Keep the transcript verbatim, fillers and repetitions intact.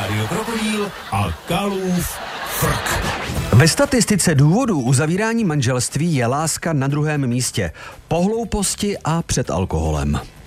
Rádio Krokodýl a Kalův frk. Ve statistice důvodů uzavírání manželství je láska na druhém místě. Po hlouposti a před alkoholem.